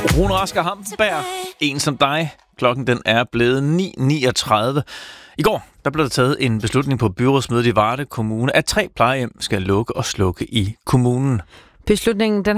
Rune Rasker Hampenberg, en som dig. Klokken den er blevet 9.39. I går der blev der taget en beslutning på byrådsmødet i Varde Kommune, at 3 plejehjem skal lukke og slukke i kommunen. Beslutningen den